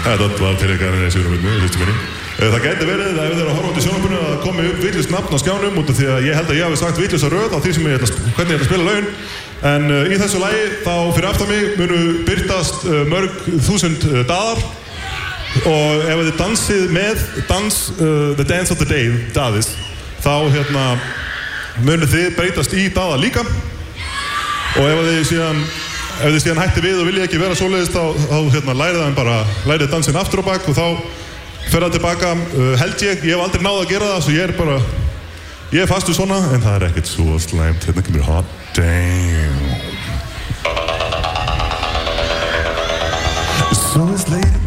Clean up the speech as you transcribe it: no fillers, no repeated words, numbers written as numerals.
Þetta var fyrir eitthvað sigurumvinnu, fyrstu minni. Það gæti verið að ef þið eru að horfa út í sjónvarpinu að komi upp vitlaust nafn á skjánum út af því að ég held að ég hafi sagt vitlausa röð á því sem hvernig ég ætla að spila lögin. En í þessu lagi þá fyrir aftan mig munu birtast mörg þúsund daðar og ef þið dansið með The Dance of the Day, daðis, þá munu þið breytast í daða líka og ef þið síðan hætti við og vilja ekki vera svoleiðist þá lærið dansinn aftur á bak og þá fer það tilbaka, held ég hef aldrei náð að gera það, svo ég er fastur svona, en það er ekkert svo slæmt, hérna kemur hot damn. So it's late.